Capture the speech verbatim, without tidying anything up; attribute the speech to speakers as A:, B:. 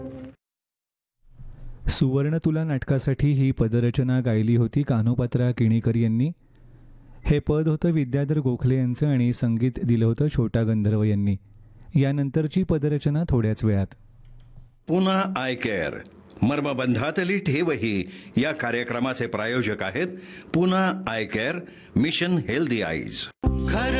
A: सुवर्ण तुला नाटकासाठी ही पदरचना गायली होती कान्होपात्रा किणीकर यांनी. हे पद होतं विद्याधर गोखले यांचं आणि संगीत दिलं होतं छोटा गंधर्व यांनी. यानंतरची पदरचना थोड्याच वेळात.
B: पुन्हा आय केअर मर्मबंधातली ठेवही या कार्यक्रमाचे प्रायोजक आहेत पुन्हा I care, mission healthy eyes.